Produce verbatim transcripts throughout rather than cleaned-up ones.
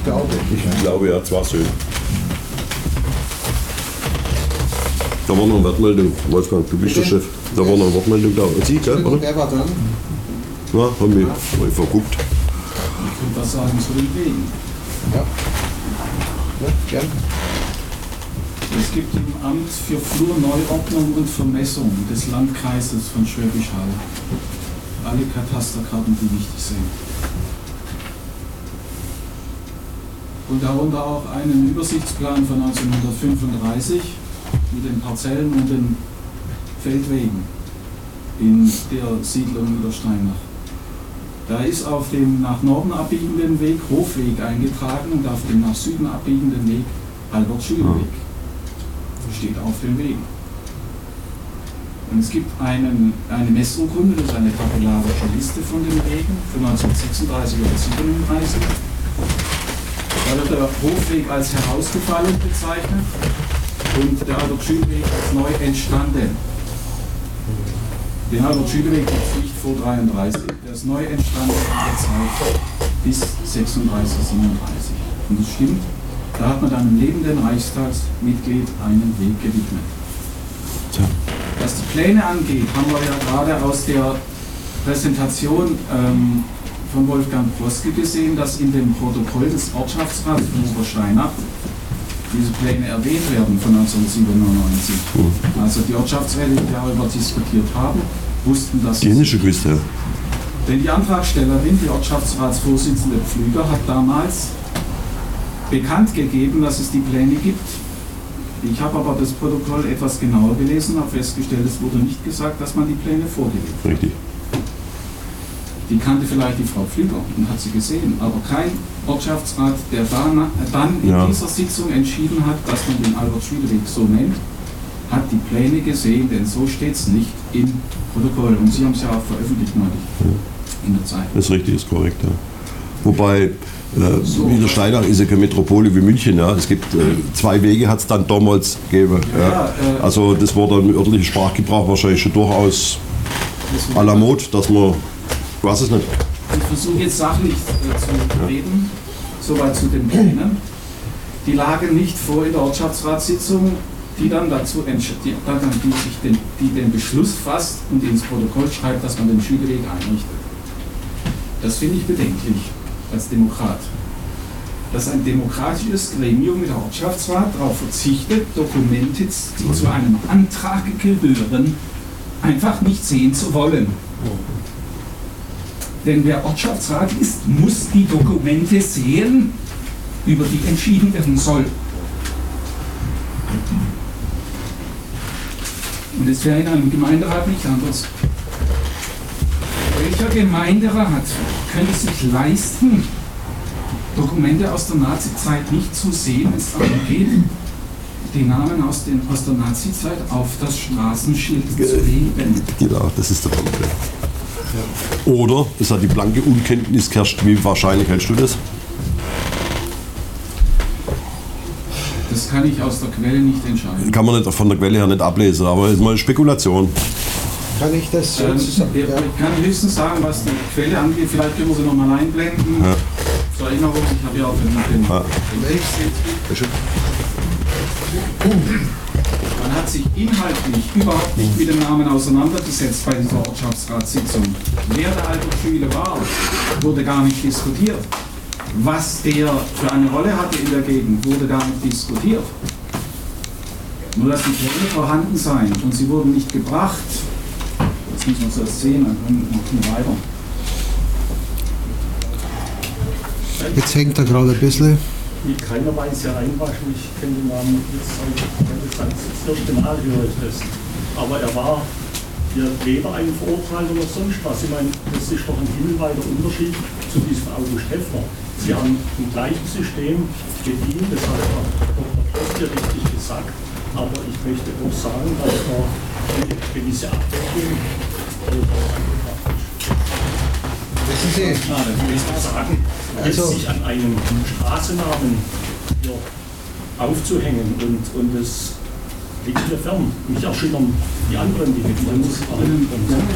glaube ich. Ich glaube ja, zwei Söhne. Da war noch eine Wortmeldung. Wolfgang, du bist der Chef. Da war noch eine Wortmeldung da. Und Sie, gell? Oder? Wer war dran? Ja, haben wir mal verguckt. Ich könnte was sagen zu den Wegen. Ja. Ja, gern. Es gibt im Amt für Flurneuordnung und Vermessung des Landkreises von Schwäbisch Hall alle Katasterkarten, die wichtig sind. Und darunter auch einen Übersichtsplan von neunzehnhundertfünfunddreißig mit den Parzellen und den Feldwegen in der Siedlung Niedersteinach. Da ist auf dem nach Norden abbiegenden Weg Hofweg eingetragen und auf dem nach Süden abbiegenden Weg Albert-Schüler-Weg. Steht auf dem Weg. Und es gibt einen, eine Messurkunde, das ist eine tabellarische Liste von den Wegen für neunzehnhundertsechsunddreißig oder siebenunddreißig. Da wird der Hofweg als herausgefallen bezeichnet und der Albert-Schüler-Weg als neu entstanden. Den Albert-Schüler-Weg gibt es nicht vor dreiunddreißig, der ist neu entstanden in der Zeit bis sechsunddreißig, siebenunddreißig. Und das stimmt, da hat man dann einem lebenden Reichstagsmitglied einen Weg gewidmet. Was die Pläne angeht, haben wir ja gerade aus der Präsentation ähm, von Wolfgang Proske gesehen, dass in dem Protokoll des Ortschaftsrats von Obersteinach diese Pläne erwähnt werden von neunzehnhundertsiebenundneunzig. Mhm. Also die Ortschaftsräte, die darüber diskutiert haben, wussten das. Die nicht gewusst, ja. Denn die Antragstellerin, die Ortschaftsratsvorsitzende Pflüger, hat damals bekannt gegeben, dass es die Pläne gibt. Ich habe aber das Protokoll etwas genauer gelesen und habe festgestellt, es wurde nicht gesagt, dass man die Pläne vorgelegt hat. Richtig. Die kannte vielleicht die Frau Pflüger und hat sie gesehen, aber kein Ortschaftsrat, der dann, dann in ja. dieser Sitzung entschieden hat, dass man den Albert-Schüler-Weg so nennt, hat die Pläne gesehen, denn so steht es nicht im Protokoll. Und Sie haben es ja auch veröffentlicht neulich ja. in der Zeit. Das ist richtig, ist korrekt. Ja. Wobei äh, so. Niedersteinach ist ja keine Metropole wie München. Ja. Es gibt äh, zwei Wege, hat es dann damals gegeben. Ja. Ja. Äh, also das war dann im örtlichen Sprachgebrauch wahrscheinlich schon durchaus à la mode, dass man, ich weiß es nicht. Ich versuche jetzt sachlich äh, zu reden, soweit zu den Plänen. Die lagen nicht vor in der Ortschaftsratssitzung, die dann dazu die, dann, die, sich den, die den Beschluss fasst und ins Protokoll schreibt, dass man den Schülerweg einrichtet. Das finde ich bedenklich als Demokrat. Dass ein demokratisches Gremium mit der Ortschaftsrat darauf verzichtet, Dokumente, die zu einem Antrag gehören, einfach nicht sehen zu wollen. Denn wer Ortschaftsrat ist, muss die Dokumente sehen, über die entschieden werden soll. Und es wäre in einem Gemeinderat nicht anders. Welcher Gemeinderat könnte sich leisten, Dokumente aus der Nazizeit nicht zu sehen, wenn es darum geht, die Namen aus, den, aus der Nazizeit auf das Straßenschild zu legen? Genau, das ist der Punkt. Oder es hat die blanke Unkenntnis geherrscht. Wie wahrscheinlich hältst du das? Das kann ich aus der Quelle nicht entscheiden. Kann man nicht von der Quelle her nicht ablesen, aber es ist mal eine Spekulation. Kann ich das ähm, sozusagen? Ich kann höchstens sagen, was die Quelle angeht. Vielleicht können wir sie nochmal einblenden. Ja. Zur Erinnerung, ich habe ja auch den, den, ja. den Man hat sich inhaltlich überhaupt nicht mit dem Namen auseinandergesetzt bei dieser Ortschaftsratssitzung. Wer der Albert-Schüler war, wurde gar nicht diskutiert. Was der für eine Rolle hatte in der Gegend, wurde gar nicht diskutiert. Nur dass die Pläne vorhanden seien und sie wurden nicht gebracht. Das muss man zuerst sehen, dann können wir weiter. Jetzt hängt er gerade ein bisschen. Wie keiner weiß ja reinwaschen, ich kenne den Namen jetzt seit das vierte Mal gehört ist. Aber er war hier weder ein Verurteilter noch sonst was. Ich meine, das ist doch ein himmelweiter Unterschied zu diesem August Heffner. Sie haben im gleichen System gedient, das hat Doktor Prost hier richtig gesagt. Aber ich möchte auch sagen, dass da eine gewisse Abwechslung angebracht ist. Wissen Sie? Ja, das will ich mal sagen. Also, sich an einem Straßennamen hier aufzuhängen und, und das liegt mir fern. Mich erschüttern die anderen Dinge, die uns erleben.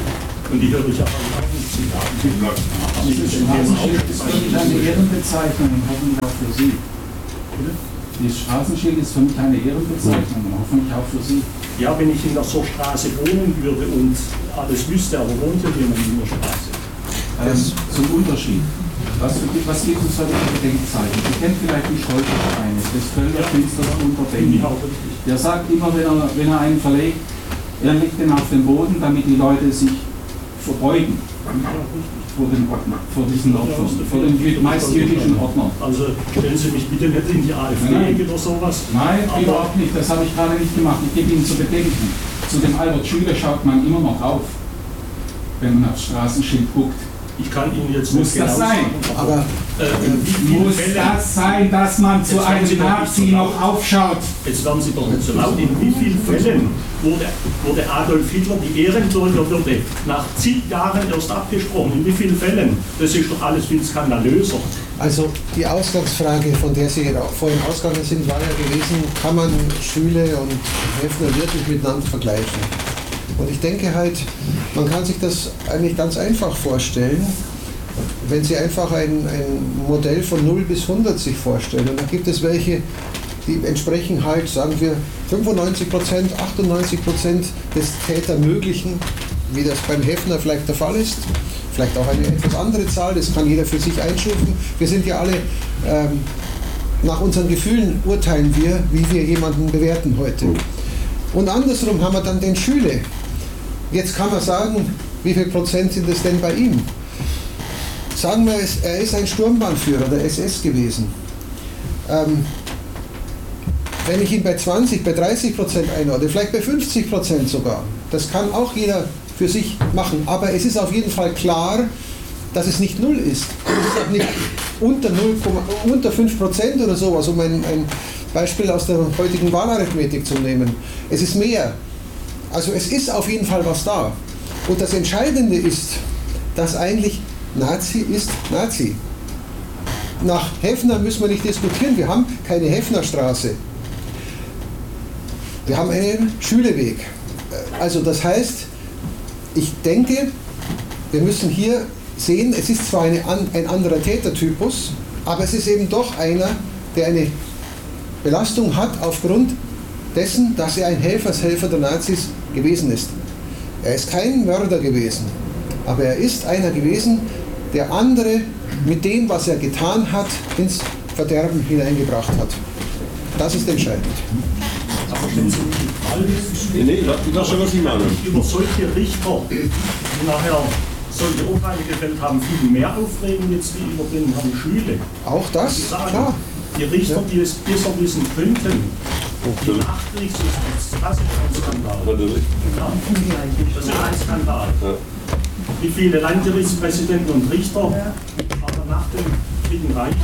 Und die höre ich ja auch nicht zu sagen. Dieses Straßenschild ist für mich eine Ehrenbezeichnung und hoffentlich auch für Sie. Dieses Straßenschild ist für mich eine Ehrenbezeichnung und hoffentlich auch für Sie. Ja, wenn ich in der so Straße wohnen würde und alles wüsste, aber wohnt ja jemand in der Straße. Ähm, zum Unterschied. Was, was gibt uns heute für Bedenkzeichen? Ihr kennt vielleicht die Stolpersteine, das Kölner Finsters Unterdenken. Der sagt immer, wenn er, wenn er einen verlegt, er legt den auf den Boden, damit die Leute sich verbeugen vor, den Ordner, vor diesen Ordnern, vor den meist jüdischen Ordnern. Also stellen Sie mich bitte nicht in die AfD oder sowas. Nein, überhaupt nicht, das habe ich gerade nicht gemacht. Ich gebe Ihnen zu bedenken. Zu dem Albert Schüler schaut man immer noch auf, wenn man aufs Straßenschild guckt. Ich kann Ihnen jetzt Muss nicht das genau sein? sagen, Aber äh, Muss das sein, dass man zu einem Nazi noch aufschaut? Jetzt werden Sie doch nicht so laut. In wie vielen Fällen wurde, wurde Adolf Hitler die Ehrenbürgerwürde nach zig Jahren erst abgesprochen? In wie vielen Fällen? Das ist doch alles viel skandalöser. also die Ausgangsfrage, von der Sie vorhin ausgegangen sind, war ja gewesen, kann man Schüle und Häfner wirklich miteinander vergleichen? Und ich denke halt, man kann sich das eigentlich ganz einfach vorstellen, wenn Sie einfach ein, ein Modell von null bis hundert sich vorstellen. Und da gibt es welche, die entsprechen halt, sagen wir, fünfundneunzig Prozent, achtundneunzig Prozent des Tätermöglichen, wie das beim Häfner vielleicht der Fall ist. Vielleicht auch eine etwas andere Zahl, das kann jeder für sich einstufen. Wir sind ja alle, ähm, nach unseren Gefühlen urteilen wir, wie wir jemanden bewerten heute. Und andersrum haben wir dann den Schüler. Jetzt kann man sagen, wie viel Prozent sind es denn bei ihm? Sagen wir, er ist ein Sturmbahnführer der S S gewesen. Ähm, wenn ich ihn bei zwanzig, bei dreißig Prozent einordne, vielleicht bei fünfzig Prozent sogar, das kann auch jeder für sich machen. Aber es ist auf jeden Fall klar, dass es nicht null ist. Und es ist auch nicht unter, null, unter fünf Prozent oder sowas, um ein, ein Beispiel aus der heutigen Wahlarithmetik zu nehmen. Es ist mehr. Also es ist auf jeden Fall was da. Und das Entscheidende ist, dass eigentlich Nazi ist Nazi. Nach Häfner müssen wir nicht diskutieren. Wir haben keine Häfnerstraße. Wir haben einen Schüleweg. Also das heißt, ich denke, wir müssen hier sehen, es ist zwar eine, ein anderer Tätertypus, aber es ist eben doch einer, der eine Belastung hat aufgrund dessen, dass er ein Helfershelfer der Nazis gewesen ist. Er ist kein Mörder gewesen, aber er ist einer gewesen, der andere mit dem, was er getan hat, ins Verderben hineingebracht hat. Das ist entscheidend. Aber wenn Sie mich Nee, nee, ich weiß schon, was ich meine. über solche Richter, die nachher solche Urteile gefällt haben, viel mehr aufregen jetzt wie über den Herrn Schüle. Auch das, Ich sage, klar. die Richter, die es besser wissen könnten, die Nachkriegsjustiz, das ist ein Skandal. Natürlich. Ja, das ist ein Skandal. Ja. Wie viele Landgerichtspräsidenten und Richter haben nach dem Dritten Reich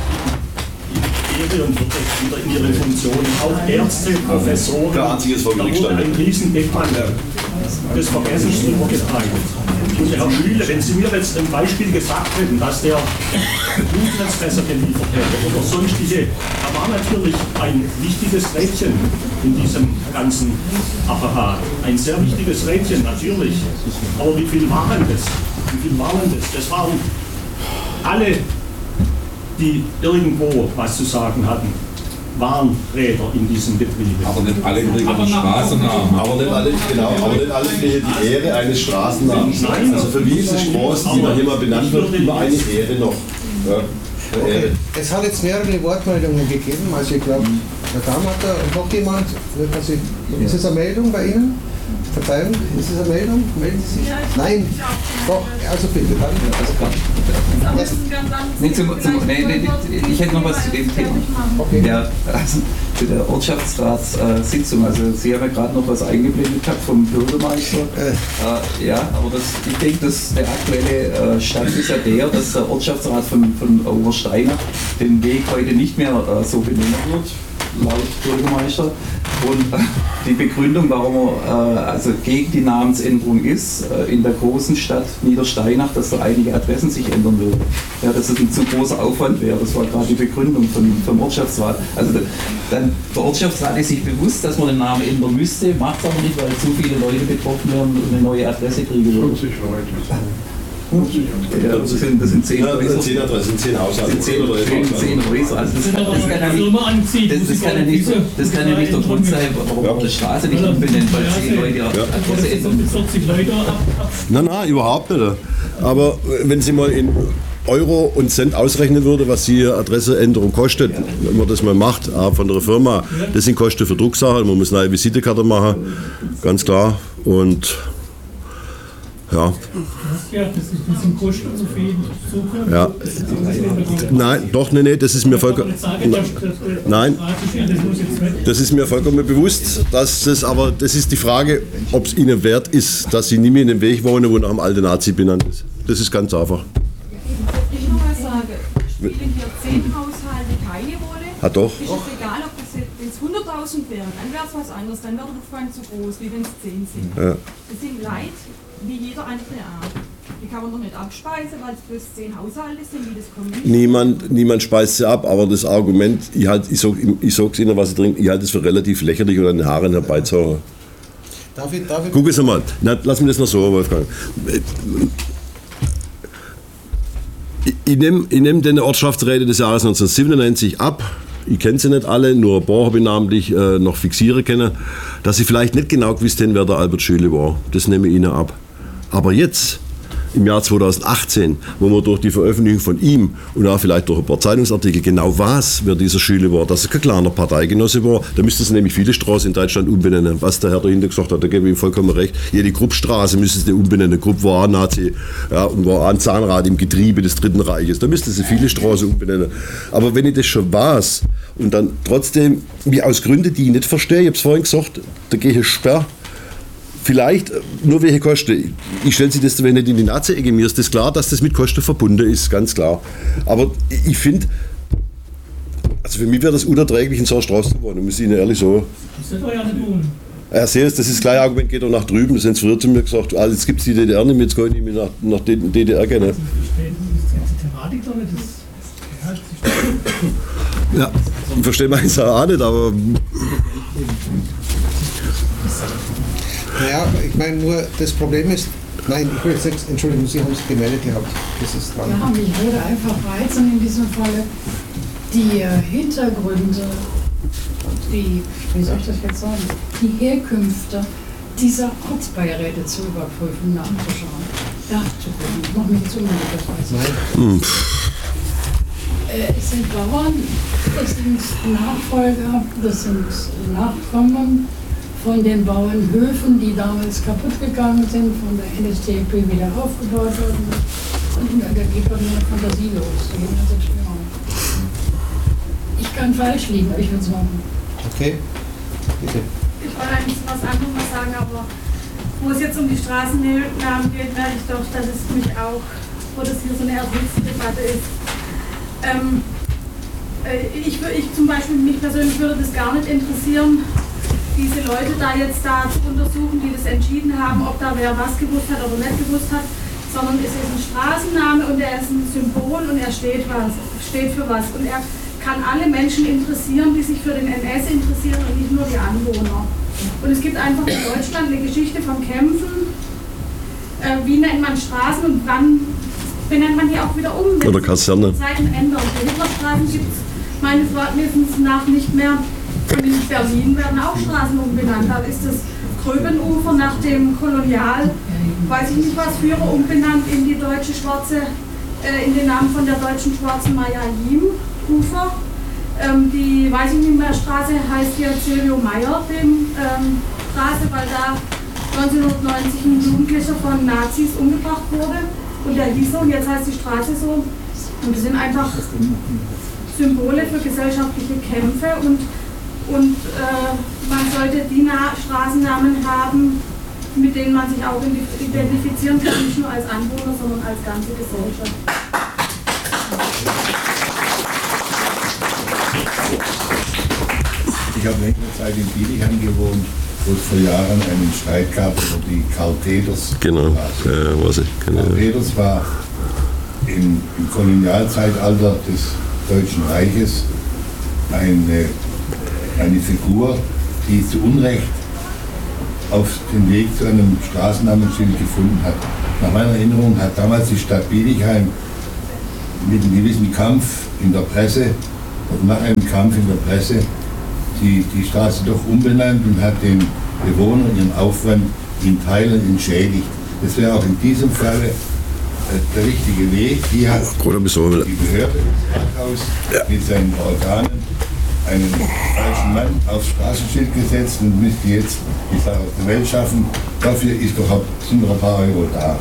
die Ehre und Würde wieder in ihre Funktionen, auch Ärzte, Professoren, Der einzige vor da Gericht wurde ein Riesendeckmann des Vergessens drüber geteilt. Und der Herr Schüle, wenn Sie mir jetzt ein Beispiel gesagt hätten, dass der Blutnetzfässer geliefert hätte oder sonstige, er war natürlich ein wichtiges Rädchen in diesem ganzen Apparat. Ein sehr wichtiges Rädchen, natürlich. Aber wie viel waren das? Wie viel waren das? Das waren alle, die irgendwo was zu sagen hatten, waren Räder in diesem Betrieb. Aber nicht alle kriegen einen Straßennamen. Aber nicht alle, genau, aber nicht alle kriegen die Ehre eines Straßennamens. Nein. Also für mich ist es groß, die noch immer benannt wird, immer eine Ehre noch. Ja, eine Okay. Ehre. Es hat jetzt mehrere Wortmeldungen gegeben. Also ich glaube, Herr Dahm hat da noch jemand. Ist es eine Meldung bei Ihnen? Verzeihung, ist es eine Meldung? Melden Sie sich? Nein. Doch, also bitte, dann. Also, nee, zum, zum, nee, nee, ich hätte noch was zu dem Thema. Okay. Der, also, zu der Ortschaftsratssitzung, also Sie haben ja gerade noch was eingeblendet gehabt vom Bürgermeister. Äh. Äh, ja, aber das, ich denke, dass der aktuelle äh, Stand ist ja der, dass der Ortschaftsrat von, von Obersteiner den Weg heute nicht mehr äh, so benennen wird, laut Bürgermeister. Und die Begründung, warum er äh, also gegen die Namensänderung ist, äh, in der großen Stadt Niedersteinach, dass da einige Adressen sich ändern würden. Ja, dass es ein zu großer Aufwand wäre. Das war gerade die Begründung von, vom Ortschaftsrat. Also da, dann, der Ortschaftsrat ist sich bewusst, dass man den Namen ändern müsste, macht es aber nicht, weil zu viele Leute betroffen wären und eine neue Adresse kriegen würden. Ja, das sind, das sind zehn ja, Häuser. zehn Adressen, zehn Haushalte. Zehn oder zehn Häuser. Also das, das, kann ja nicht, das, das, kann ja nicht, das kann ja nicht der Grund sein, warum man die Straße nicht umbenennt, weil zehn Leute Adresse ändern. vierzig Leute ab. Nein, nein, überhaupt nicht. Aber wenn Sie mal in Euro und Cent ausrechnen würde, was die Adresseänderung kostet, wenn man das mal macht, auch von der Firma, das sind Kosten für Drucksachen, man muss eine neue Visitekarte machen, ganz klar. Und ja. Ja, das sind Kosten für jeden Zukunft. Ja. Nein, doch, nee, nee, das ist mir vollkommen. Nein, das ist mir vollkommen bewusst, dass das, aber das ist die Frage, ob es Ihnen wert ist, dass Sie nicht mehr in dem Weg wohnen, wo nach dem alten Nazi benannt ist. Das ist ganz einfach. Ich noch mal sage, spielen hier zehn Haushalte keine Rolle. Ah, doch. Ist es egal, ob das jetzt, wenn es hunderttausend wären, dann wäre es was anderes, dann wäre der Rückfall zu groß, wie wenn es zehn sind. Ja. Das sind Leid wie jeder andere Art. Die kann man doch nicht abspeisen, weil es bloß zehn Haushalte sind, wie das kommt. Niemand, niemand speist sie ab, aber das Argument, ich, halt, ich sage ich sag's Ihnen, was Sie trinken, ich halte es für relativ lächerlich und an den Haaren herbeizogen. Darf ich, darf ich Gucken Sie mal, na, lass mich das noch so, Wolfgang. Ich, ich nehme ich nehm den Ortschaftsräte des Jahres neunzehnhundertsiebenundneunzig ab. Ich kenne sie nicht alle, nur ein paar habe ich namentlich äh, noch fixieren können, dass sie vielleicht nicht genau gewusst haben, wer der Albert Schüle war. Das nehme ich Ihnen ab. Aber jetzt, im Jahr zweitausendachtzehn, wo man durch die Veröffentlichung von ihm und auch vielleicht durch ein paar Zeitungsartikel genau weiß, wer dieser Schüle war, dass er kein kleiner Parteigenosse war, da müsste es nämlich viele Straßen in Deutschland umbenennen. Was der Herr dahinter gesagt hat, da gebe ich ihm vollkommen recht. Jede Kruppstraße müsste sie umbenennen. Krupp war ein Nazi, ja, und war ein Zahnrad im Getriebe des Dritten Reiches. Da müsste sie viele Straßen umbenennen. Aber wenn ich das schon weiß und dann trotzdem, wie aus Gründen, die ich nicht verstehe, ich habe es vorhin gesagt, da gehe ich sperr. Vielleicht nur welche Kosten. Ich stelle Sie das wenn nicht in die Nazi-Ecke. Mir ist das klar, dass das mit Kosten verbunden ist, ganz klar. Aber ich finde, also für mich wäre das unerträglich, in so einer Straße zu wohnen, muss ich Ihnen ehrlich sagen. Das wird doch ja nicht tun. Ja, sehen Sie, das ist das gleiche Argument, geht doch nach drüben. Das haben Sie früher zu mir gesagt, ah, jetzt gibt es die D D R nicht mehr, jetzt kann ich nicht mehr nach, nach D D R gehen. Das ist die Thematik doch nicht. Das Ja, ich verstehe meins auch nicht, aber. Naja, ich meine nur, das Problem ist, nein, ich will jetzt nicht, Entschuldigung, Sie haben es gemeldet gehabt, das ist dran. Ja, mich würde einfach reizen in diesem Falle die äh, Hintergründe, die, wie soll ich das jetzt sagen, die Herkünfte dieser Ortsbeiräte zu überprüfen, nachzuschauen, nachzugucken, noch nicht zu Nein. Äh, es sind Bauern, das sind Nachfolger, das sind Nachkommen von den Bauernhöfen, die damals kaputt gegangen sind, von der N S D A P wieder aufgebaut worden. Und da geht man nur Fantasie los. Ich kann falsch liegen, aber ich würde sagen. Okay, bitte. Ich wollte eigentlich was anderes sagen, aber wo es jetzt um die Straßennamen geht, merke ich doch, dass es mich auch, wo das hier so eine Ersatzdebatte ist. Ähm, ich, ich zum Beispiel, mich persönlich würde das gar nicht interessieren, diese Leute da jetzt da zu untersuchen, die das entschieden haben, ob da wer was gewusst hat oder nicht gewusst hat, sondern es ist ein Straßenname und er ist ein Symbol und er steht, was, steht für was. Und er kann alle Menschen interessieren, die sich für den N S interessieren und nicht nur die Anwohner. Und es gibt einfach in Deutschland eine Geschichte von Kämpfen, äh, wie nennt man Straßen und wann benennt man die auch wieder um. Oder Kaserne. Zeiten ändern. Die Hitlerstraßen gibt es meines Wissens nach nicht mehr. Und in Berlin werden auch Straßen umbenannt. Da ist das Gröbenufer nach dem Kolonial, weiß ich nicht was, Führer umbenannt in die deutsche schwarze, äh, in den Namen von der deutschen schwarzen Maya-Yim-Ufer. Ähm, die, weiß ich nicht mehr, Straße heißt hier Silvio Meyer, dem ähm, Straße, weil da neunzehnhundertneunzig ein Jugendlicher von Nazis umgebracht wurde. Und der hieß so, und jetzt heißt die Straße so. Und das sind einfach Symbole für gesellschaftliche Kämpfe und Und äh, man sollte die Na- Straßennamen haben, mit denen man sich auch identifizieren kann, nicht nur als Anwohner, sondern als ganze Gesellschaft. Ich habe längere Zeit in Bietigheim gewohnt, wo es vor Jahren einen Streit gab über die Karl Peters. Genau, ja, weiß ich. Genau. Karl Peters war im, im Kolonialzeitalter des Deutschen Reiches eine, eine Figur, die zu Unrecht auf den Weg zu einem Straßennamensschild gefunden hat. Nach meiner Erinnerung hat damals die Stadt Bietigheim mit einem gewissen Kampf in der Presse, oder nach einem Kampf in der Presse, die, die Straße doch umbenannt und hat den Bewohnern ihren Aufwand in Teilen entschädigt. Das wäre auch in diesem Falle äh, der richtige Weg. Hier hat die Behörde, das Rathaus, ja. mit seinen Organen einen falschen Mann aufs Straßenschild gesetzt und müsste jetzt die Sache aus der Welt schaffen. Dafür ist doch, sind noch ein paar Euro da.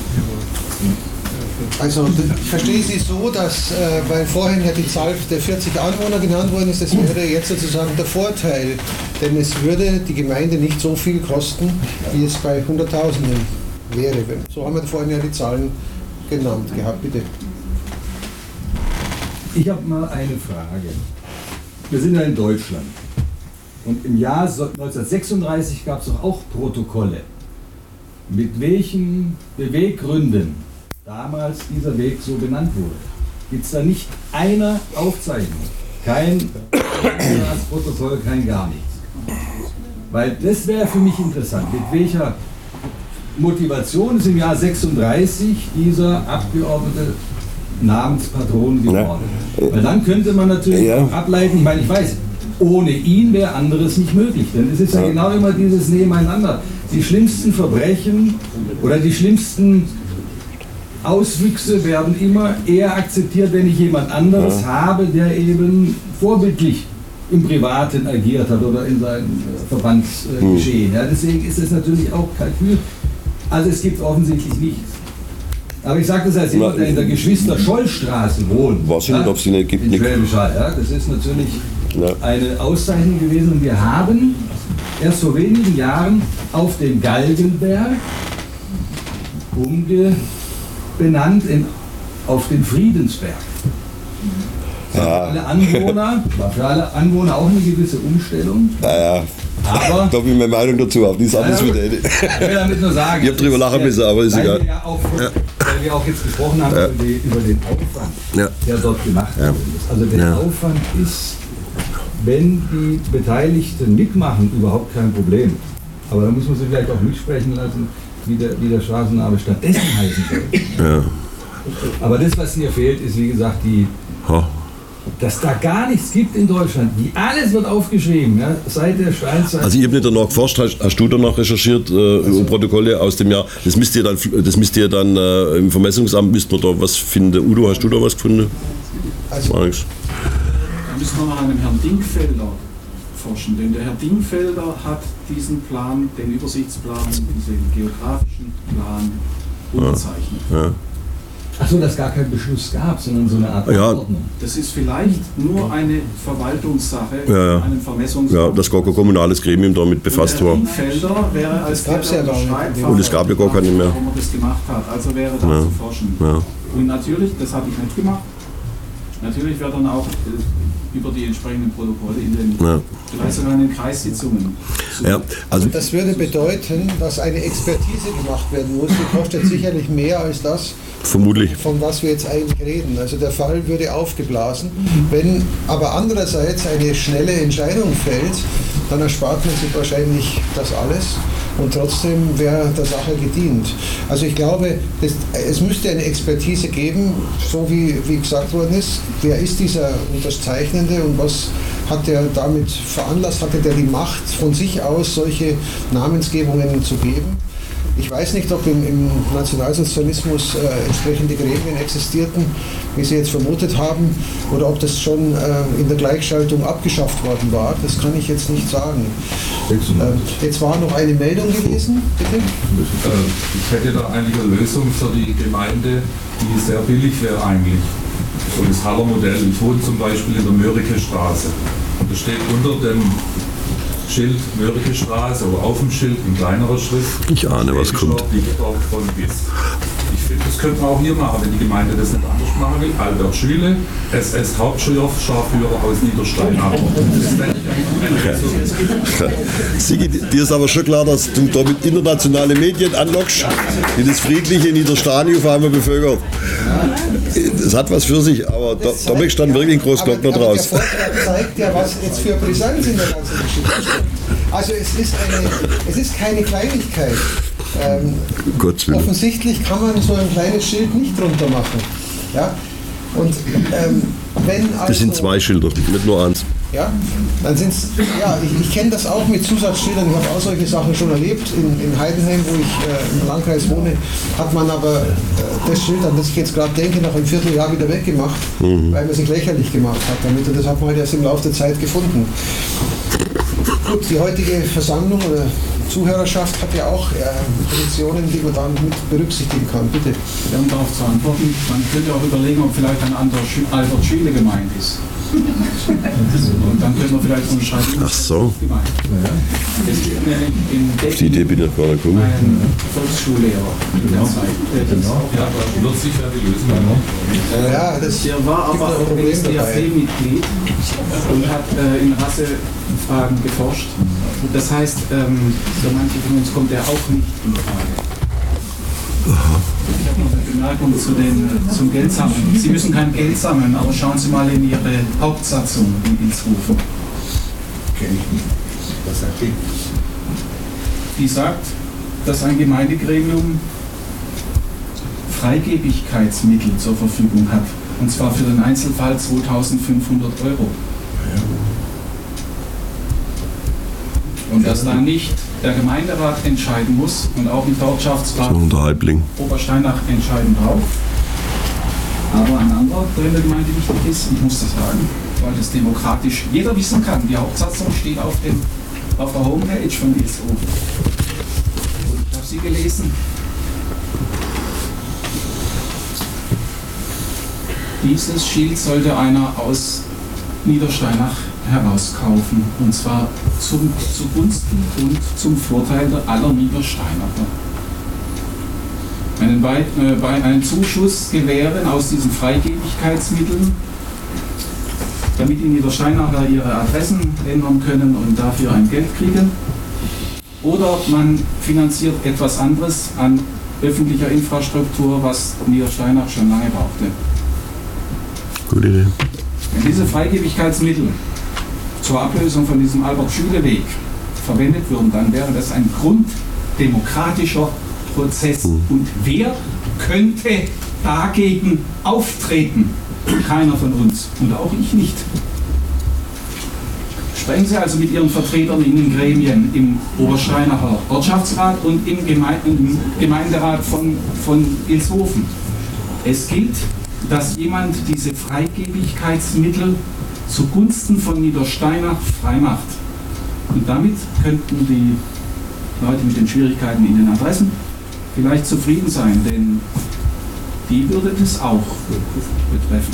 Also ich verstehe Sie so, dass, äh, weil vorhin ja die Zahl der vierzig Anwohner genannt worden ist, das wäre jetzt sozusagen der Vorteil, denn es würde die Gemeinde nicht so viel kosten, wie es bei Hunderttausenden wäre. So haben wir vorhin ja die Zahlen genannt gehabt, bitte. Ich habe mal eine Frage. Wir sind ja in Deutschland und im Jahr neunzehnhundertsechsunddreißig gab es doch auch Protokolle. Mit welchen Beweggründen damals dieser Weg so benannt wurde? Gibt es da nicht eine Aufzeichnung? Kein Protokoll, kein gar nichts. Weil das wäre für mich interessant. Mit welcher Motivation ist im Jahr sechsunddreißig dieser Abgeordnete Namenspatron geworden? Ja. Weil dann könnte man natürlich ja. ableiten, ich meine, ich weiß, ohne ihn wäre anderes nicht möglich. Denn es ist ja, ja genau immer dieses Nebeneinander. Die schlimmsten Verbrechen oder die schlimmsten Auswüchse werden immer eher akzeptiert, wenn ich jemand anderes ja. habe, der eben vorbildlich im Privaten agiert hat oder in seinem Verbandsgeschehen. Äh, ja, deswegen ist es natürlich auch Kalkül. Also es gibt offensichtlich nichts. Aber ich sage das als jemand, der in der Geschwister-Scholl-Straße wohnt. Was ja, ob sie nicht gibt. In Schwäbisch Hall, ja, das ist natürlich ja. eine Auszeichnung gewesen. Und wir haben erst vor wenigen Jahren auf den Galgenberg umbenannt in, auf den Friedensberg. Ja. Für alle Anwohner, war für alle Anwohner auch eine gewisse Umstellung. Ja, ja. Aber da bin ich meine Meinung dazu, auf nichts anderes wieder. Ich will damit nur sagen, ich habe drüber lachen müssen, aber ist egal. Wir ja auch, ja. Weil wir auch jetzt gesprochen haben ja. über, die, über den Aufwand, ja. der dort gemacht ja. wird. Also der ja. Aufwand ist, wenn die Beteiligten mitmachen, überhaupt kein Problem. Aber da muss man sich vielleicht auch mitsprechen lassen, wie der, wie der Straßenname stattdessen heißen soll. Ja. Aber das, was mir fehlt, ist wie gesagt die... Ha. Dass da gar nichts gibt in Deutschland. Die, alles wird aufgeschrieben, ja, seit der Steinzeit. Also ich habe nicht danach geforscht, hast, hast du danach recherchiert, äh, also, Protokolle aus dem Jahr? Das müsst ihr dann, das müsst ihr dann äh, im Vermessungsamt, müsst man da was finden. Udo, hast du da was gefunden? Also, da müssen wir nach einem Herrn Dingfelder forschen, denn der Herr Dingfelder hat diesen Plan, den Übersichtsplan, diesen geografischen Plan unterzeichnet. Ja, ja. Achso, dass gar keinen Beschluss gab, sondern so eine Art Verordnung. Ja. Das ist vielleicht nur eine Verwaltungssache, ja, ja. einen Vermessungs- Ja, dass gar kein kommunales Gremium damit befasst war. Felder wäre als der ja Und es gab ja gar keine mehr. Warum er das gemacht hat. Also wäre da ja. zu forschen. Ja. Und natürlich, das habe ich nicht gemacht, natürlich wird dann auch äh, über die entsprechenden Protokolle in den, ja. vielleicht sogar in den Kreissitzungen. Ja, also das würde bedeuten, dass eine Expertise gemacht werden muss. Die kostet sicherlich mehr als das, vermutlich, von was wir jetzt eigentlich reden. Also der Fall würde aufgeblasen. Wenn aber andererseits eine schnelle Entscheidung fällt, dann erspart man sich wahrscheinlich das alles und trotzdem wäre der Sache gedient. Also ich glaube, das, es müsste eine Expertise geben, so wie, wie gesagt worden ist. Wer ist dieser Unterzeichnende und was hat er damit veranlasst? Hatte der die Macht von sich aus, solche Namensgebungen zu geben? Ich weiß nicht, ob im, im Nationalsozialismus äh, entsprechende Gremien existierten, wie Sie jetzt vermutet haben, oder ob das schon äh, in der Gleichschaltung abgeschafft worden war. Das kann ich jetzt nicht sagen. Äh, jetzt war noch eine Meldung gewesen, bitte. Ich hätte da eigentlich eine Lösung für die Gemeinde, die sehr billig wäre eigentlich. So das Haller-Modell. Ich wohne zum Beispiel in der Mörike-Straße. Da steht unter dem Schild Mörike Straße, aber auf dem Schild in kleinerer Schrift. Ich ahne, was kommt. Ich finde es könnte man auch hier machen, wenn die Gemeinde das nicht anders machen will. Albert Schüle, S S Hauptscharführer aus Niedersteinach. Sigi, dir ist aber schon klar, dass du damit internationale Medien anlockst, die das friedliche Niedersteinach auf einmal bevölkert. Das hat was für sich, aber da, da möchtest du dann wirklich einen Großglockner draus. Der Vortrag zeigt ja, was jetzt für Brisanz in der ganzen Geschichte steckt. Also es ist, eine, es ist keine Kleinigkeit. Ähm, offensichtlich kann man so ein kleines Schild nicht drunter machen. Ja? Und ähm, wenn also, das sind zwei Schilder, nicht nur eins. Ja, dann sind's, ja, ich, ich kenne das auch mit Zusatzschildern. Ich habe auch solche Sachen schon erlebt. In, in Heidenheim, wo ich äh, im Landkreis wohne, hat man aber äh, das Schild, an das ich jetzt gerade denke, nach einem Vierteljahr wieder weggemacht, mhm. weil man sich lächerlich gemacht hat damit. Und das hat man halt erst im Laufe der Zeit gefunden. Gut, die heutige Versammlung oder Zuhörerschaft hat ja auch äh, Positionen, die man dann mit berücksichtigen kann. Bitte. Ja, um darauf zu antworten, man könnte auch überlegen, ob vielleicht ein anderer Schü- Albert Schüle gemeint ist. Und dann können wir vielleicht unterscheiden. Ach so. Es gibt in, in Auf die Idee bin ich gar nicht gekommen. einen Volksschullehrer in der Zeit. Der Genau. Ja, aber wird sicher die Lösung. äh, Ja, das der war aber auch S D A P-Mitglied und hat äh, in Rassefragen geforscht. Das heißt, ähm, für manche von uns kommt er auch nicht in Frage. Ich habe noch eine Bemerkung zu den, zum Geldsammeln. Sie müssen kein Geld sammeln, aber schauen Sie mal in Ihre Hauptsatzung in Ilshofen. Kenne ich nicht. Was sagt die? Die sagt, dass ein Gemeindegremium Freigebigkeitsmittel zur Verfügung hat. Und zwar für den Einzelfall zweitausendfünfhundert Euro. Und dass dann nicht der Gemeinderat entscheiden muss und auch nicht der Ortschaftsrat Obersteinach entscheiden drauf. Aber ein anderer, der in der Gemeinde wichtig ist, ich muss das sagen, weil das demokratisch jeder wissen kann. Die Hauptsatzung steht auf, dem, auf der Homepage von Ilshofen. Und ich habe sie gelesen. Dieses Schild sollte einer aus Niedersteinach herauskaufen, und zwar zum, zugunsten und zum Vorteil aller Niedersteinacher. Einen, Weit, äh, einen Zuschuss gewähren aus diesen Freigebigkeitsmitteln, damit die Niedersteinacher ihre Adressen ändern können und dafür ein Geld kriegen. Oder man finanziert etwas anderes an öffentlicher Infrastruktur, was Niedersteinach schon lange brauchte. Gute Idee. Wenn diese Freigebigkeitsmittel zur Ablösung von diesem Albert-Schüle-Weg verwendet würden, dann wäre das ein grunddemokratischer Prozess. Mhm. Und wer könnte dagegen auftreten? Keiner von uns. Und auch ich nicht. Sprechen Sie also mit Ihren Vertretern in den Gremien im Obersteinacher Ortschaftsrat und im, Geme- im Gemeinderat von, von Ilshofen. Es gilt, dass jemand diese Freigebigkeitsmittel zugunsten von Niedersteinach freimacht. Und damit könnten die Leute mit den Schwierigkeiten in den Adressen vielleicht zufrieden sein, denn die würde das auch betreffen.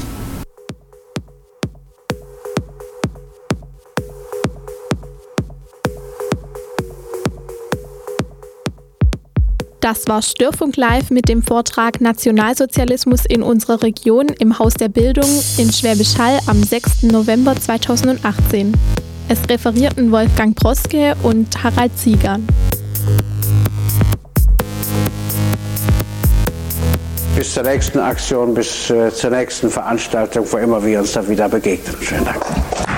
Das war Störfunk Live mit dem Vortrag Nationalsozialismus in unserer Region im Haus der Bildung in Schwäbisch Hall am sechsten November zweitausendachtzehn. Es referierten Wolfgang Broske und Harald Zieger. Bis zur nächsten Aktion, bis äh, zur nächsten Veranstaltung, wo immer wir uns da wieder begegnen. Schönen Dank.